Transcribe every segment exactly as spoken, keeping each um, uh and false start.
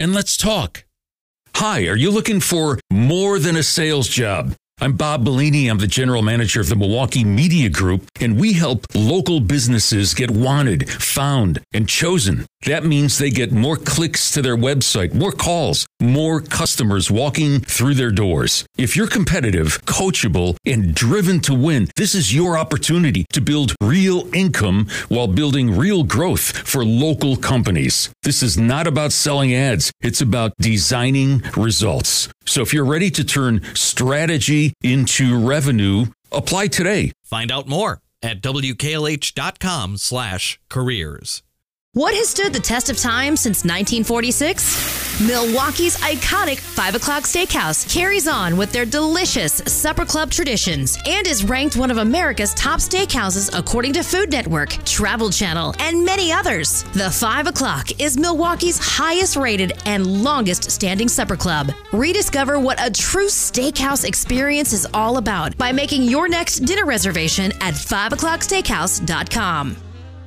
and let's talk. Hi, are you looking for more than a sales job? I'm Bob Bellini. I'm the general manager of the Milwaukee Media Group, and we help local businesses get wanted, found, and chosen. That means they get more clicks to their website, more calls, more customers walking through their doors. If you're competitive, coachable, and driven to win, this is your opportunity to build real income while building real growth for local companies. This is not about selling ads. It's about designing results. So if you're ready to turn strategy into revenue, apply today. Find out more at W K L H dot com slash careers. What has stood the test of time since nineteen forty-six? Milwaukee's iconic five o'clock Steakhouse carries on with their delicious supper club traditions and is ranked one of America's top steakhouses according to Food Network, Travel Channel, and many others. The five o'clock is Milwaukee's highest rated and longest standing supper club. Rediscover what a true steakhouse experience is all about by making your next dinner reservation at five o'clock steakhouse dot com.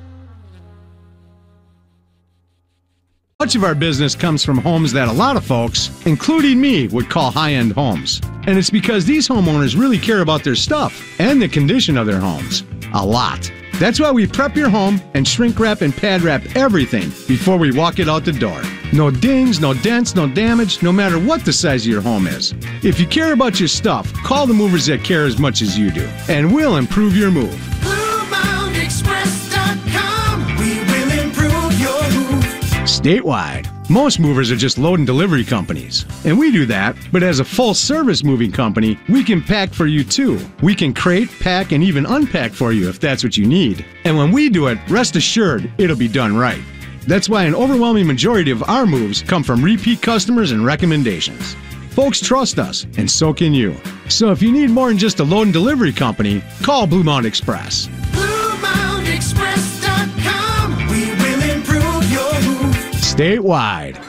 Much of our business comes from homes that a lot of folks, including me, would call high-end homes. And it's because these homeowners really care about their stuff and the condition of their homes. A lot. That's why we prep your home and shrink wrap and pad wrap everything before we walk it out the door. No dings, no dents, no damage, no matter what the size of your home is. If you care about your stuff, call the movers that care as much as you do, and we'll improve your move. Blue Mound Express dot com. We will improve your move. Statewide. Most movers are just load and delivery companies, and we do that, but as a full-service moving company, we can pack for you too. We can crate, pack, and even unpack for you if that's what you need. And when we do it, rest assured, it'll be done right. That's why an overwhelming majority of our moves come from repeat customers and recommendations. Folks trust us, and so can you. So if you need more than just a load and delivery company, call Blue Mound Express. Blue Mound Express dot com. We will improve your move. Statewide.